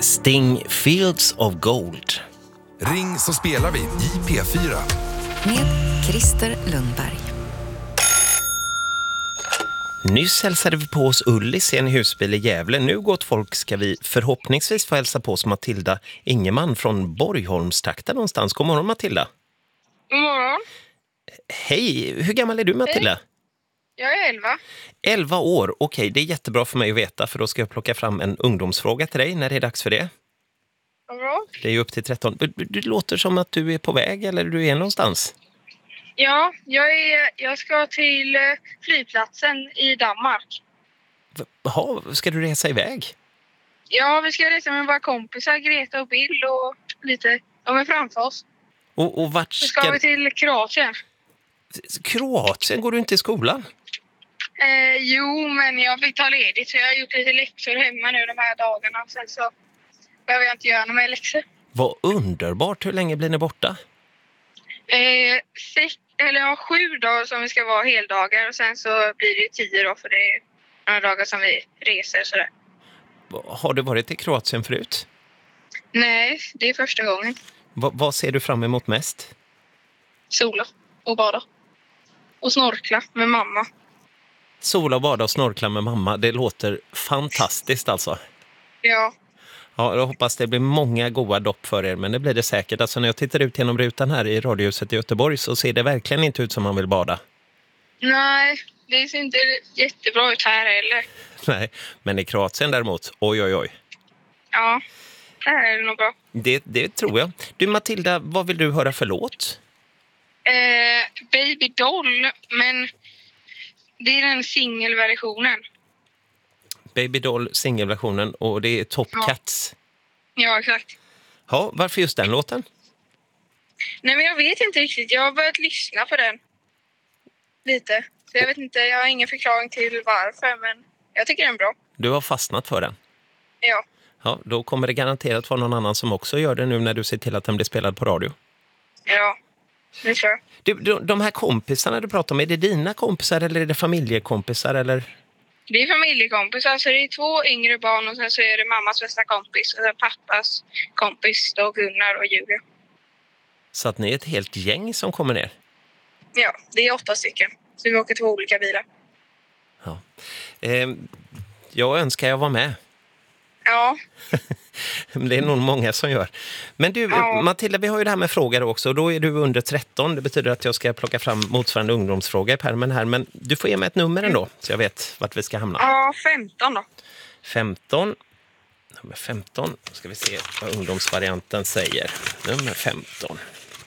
Sting, Fields of Gold. Ring så spelar vi i P4. Med Christer Lundberg. Nyss hälsade vi på oss Ullis i en husbil i Gävle. Nu, gott folk, ska vi förhoppningsvis få hälsa på oss Matilda Ingeman från Borgholmstrakten någonstans. God morgon, Matilda. God morgon. Hej, hur gammal är du, Matilda? Hej. Jag är 11. 11 år, okej, det är jättebra för mig att veta, för då ska jag plocka fram en ungdomsfråga till dig när det är dags för det. Vad bra. Det är ju upp till 13. Det låter som att du är på väg, eller du är någonstans. Ja, jag ska till flygplatsen i Danmark. Jaha, ska du resa iväg? Ja, vi ska resa med våra kompisar Greta och Bill och lite. De är framför oss. Och vart Så ska vi till Kroatien. Kroatien? Går du inte i skolan? Jo, men jag fick ta ledigt så jag har gjort lite läxor hemma nu de här dagarna. Sen så behöver jag inte göra några mer läxor. Vad underbart. Hur länge blir ni borta? 7 dagar som vi ska vara heldagar och sen så blir det 10 då för det är några dagar som vi reser sådär. Har du varit i Kroatien förut? Nej, det är första gången. Vad ser du fram emot mest? Sola och bada. Och snorkla med mamma. Sola, bada och snorkla med mamma. Det låter fantastiskt alltså. Ja. Ja, jag hoppas det blir många goda dopp för er, men det blir det säkert. Alltså när jag tittar ut genom rutan här i radiohuset i Göteborg så ser det verkligen inte ut som man vill bada. Nej, det ser inte jättebra ut här heller. Nej, men i Kroatien däremot, oj. Ja, det här är nog bra. Det tror jag. Du, Matilda, vad vill du höra för låt? Baby Doll, men det är den singelversionen. Baby Doll, singelversionen, och det är Top Cats. Ja, exakt. Ja, varför just den låten? Nej, men jag vet inte riktigt. Jag har börjat lyssna på den lite. Så jag vet inte, jag har ingen förklaring till varför, men jag tycker den är bra. Du har fastnat för den? Ja. Ja, då kommer det garanterat vara någon annan som också gör det nu när du ser till att den blir spelad på radio. Ja, det tror jag. De här kompisarna du pratar om, är det dina kompisar eller är det familjekompisar eller? Det är familjekompisar, så det är 2 yngre barn och sen så är det mammas bästa kompis och sen pappas kompis då Gunnar och Julia. Så att ni är ett helt gäng som kommer ner? Ja, det är 8 stycken. Så vi åker 2 olika bilar. Ja. Jag önskar jag var med. Ja. Det är nog många som gör. Men du, Matilda, vi har ju det här med frågor också. Då är du under 13. Det betyder att jag ska plocka fram motsvarande ungdomsfråga i pärmen här. Men du får ge mig ett nummer ändå, så jag vet vart vi ska hamna. Ja, 15 då. 15. Nummer 15. Ska vi se vad ungdomsvarianten säger. Nummer 15.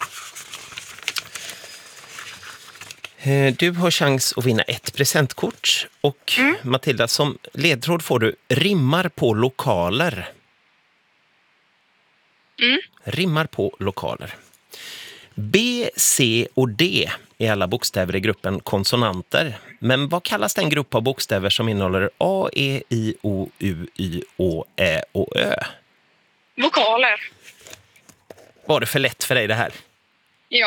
Du har chans att vinna ett presentkort. Och Matilda, som ledtråd får du rimmar på lokaler. Rimmar på lokaler. B, C och D är alla bokstäver i gruppen konsonanter. Men vad kallas den grupp av bokstäver som innehåller A, E, I, O, U, Y, Å, Ä och Ö? Vokaler. Var det för lätt för dig det här?